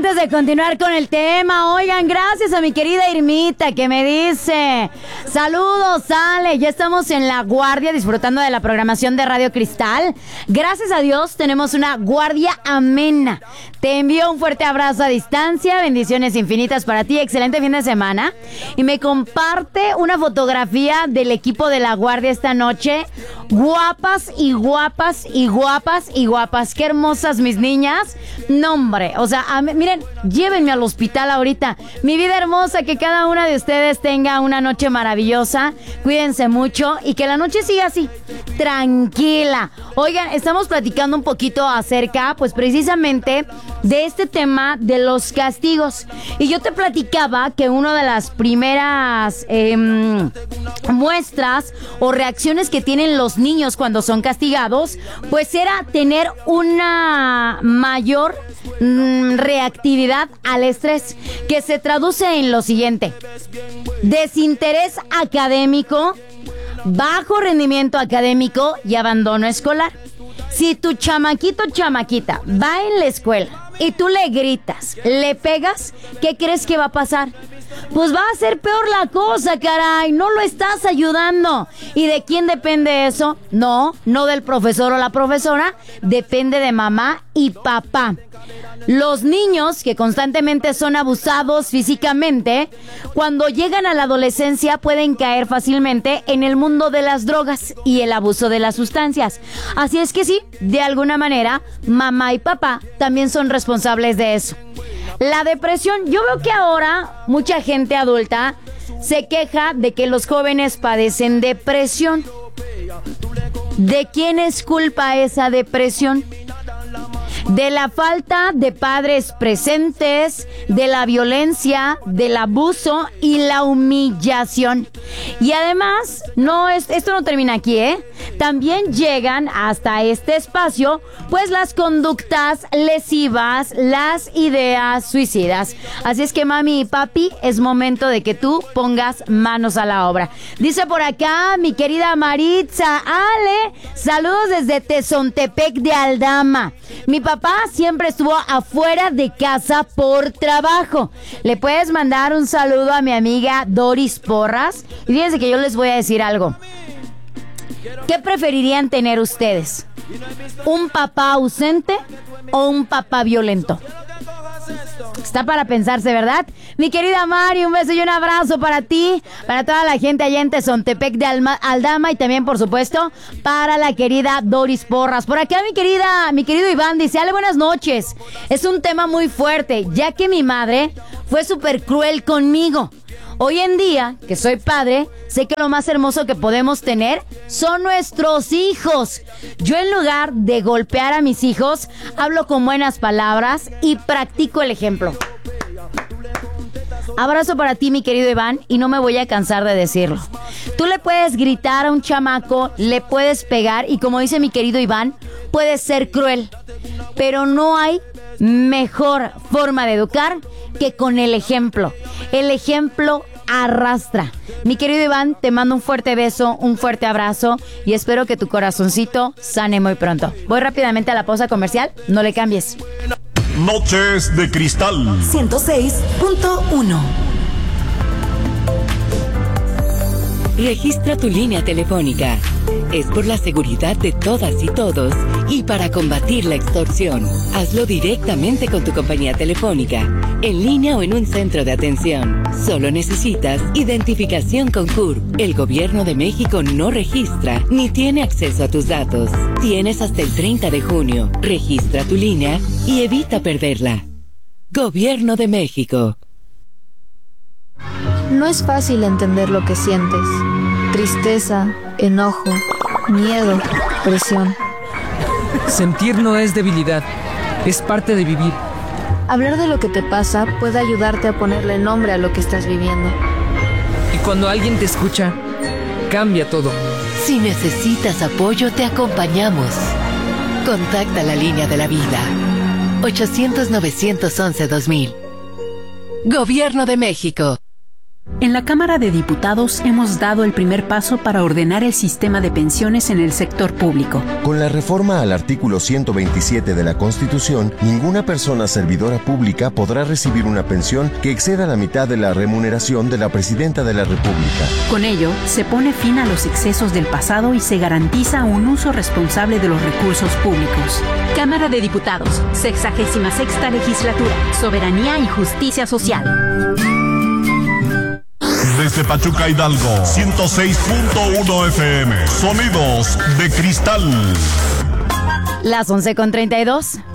antes de continuar con el tema, oigan, gracias a mi querida Irmita que me dice, saludos, Ale, ya estamos en la guardia disfrutando de la programación de Radio Cristal. Gracias a Dios tenemos una guardia amena. Te envío un fuerte abrazo a distancia, bendiciones infinitas para ti, excelente fin de semana. Y me comparte una fotografía del equipo de la guardia esta noche. Guapas y guapas y guapas y guapas. Qué hermosas mis niñas. No, hombre, o sea, miren, llévenme al hospital ahorita. Mi vida hermosa, que cada una de ustedes tenga una noche maravillosa. Cuídense mucho y que la noche siga así, tranquila. Oigan, estamos platicando un poquito acerca, pues precisamente, de este tema de los castigos. Y yo te platicaba que una de las primeras muestras o reacciones que tienen los niños cuando son castigados, pues era tener una mayor reactividad al estrés, que se traduce en lo siguiente: desinterés académico, bajo rendimiento académico y abandono escolar. Si tu chamaquito o chamaquita va en la escuela y tú le gritas, le pegas, ¿qué crees que va a pasar? Pues va a ser peor la cosa, caray, no lo estás ayudando. ¿Y de quién depende eso? No del profesor o la profesora, depende de mamá y papá. Los niños que constantemente son abusados físicamente, cuando llegan a la adolescencia pueden caer fácilmente en el mundo de las drogas y el abuso de las sustancias. Así es que sí, de alguna manera, mamá y papá también son responsables de eso. La depresión, yo veo que ahora mucha gente adulta se queja de que los jóvenes padecen depresión. ¿De quién es culpa esa depresión? De la falta de padres presentes, de la violencia, del abuso y la humillación. Y además, esto no termina aquí, ¿eh? También llegan hasta este espacio, pues las conductas lesivas, las ideas suicidas. Así es que mami y papi, es momento de que tú pongas manos a la obra. Dice por acá mi querida Maritza: Ale, saludos desde Tezontepec de Aldama. Mi papá siempre estuvo afuera de casa por trabajo. ¿Le puedes mandar un saludo a mi amiga Doris Porras? Y fíjense que yo les voy a decir algo. ¿Qué preferirían tener ustedes? ¿Un papá ausente o un papá violento? Está para pensarse, ¿verdad? Mi querida Mari, un beso y un abrazo para ti, para toda la gente allá en Tezontepec de Aldama y también, por supuesto, para la querida Doris Porras. Por acá mi querido Iván dice: Ale, buenas noches. Es un tema muy fuerte, ya que mi madre fue súper cruel conmigo. Hoy en día, que soy padre, sé que lo más hermoso que podemos tener son nuestros hijos. Yo, en lugar de golpear a mis hijos, hablo con buenas palabras y practico el ejemplo. Abrazo para ti, mi querido Iván, y no me voy a cansar de decirlo. Tú le puedes gritar a un chamaco, le puedes pegar y, como dice mi querido Iván, puedes ser cruel. Pero no hay mejor forma de educar que con el ejemplo. El ejemplo arrastra. Mi querido Iván, te mando un fuerte beso, un fuerte abrazo y espero que tu corazoncito sane muy pronto. Voy rápidamente a la pausa comercial, no le cambies. Noches de Cristal 106.1. Registra tu línea telefónica. Es por la seguridad de todas y todos y para combatir la extorsión. Hazlo directamente con tu compañía telefónica, en línea o en un centro de atención. Solo necesitas identificación con CURP. El Gobierno de México no registra ni tiene acceso a tus datos. Tienes hasta el 30 de junio. Registra tu línea y evita perderla. Gobierno de México. No es fácil entender lo que sientes. Tristeza, enojo, miedo, presión. Sentir no es debilidad, es parte de vivir. Hablar de lo que te pasa puede ayudarte a ponerle nombre a lo que estás viviendo. Y cuando alguien te escucha, cambia todo. Si necesitas apoyo, te acompañamos. Contacta la línea de la vida. 800-911-2000. Gobierno de México. En la Cámara de Diputados hemos dado el primer paso para ordenar el sistema de pensiones en el sector público. Con la reforma al artículo 127 de la Constitución, ninguna persona servidora pública podrá recibir una pensión que exceda la mitad de la remuneración de la Presidenta de la República. Con ello, se pone fin a los excesos del pasado y se garantiza un uso responsable de los recursos públicos. Cámara de Diputados, 66ª Legislatura, Soberanía y Justicia Social. Desde Pachuca, Hidalgo, 106.1 FM. Sonidos de cristal. Las 11:32.